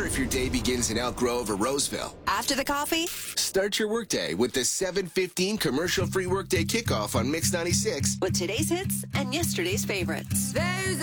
if your day begins in Elk Grove or Roseville. After the coffee, Start your workday with the 7:15 commercial-free workday kickoff on Mix 96. with today's hits and yesterday's favorites.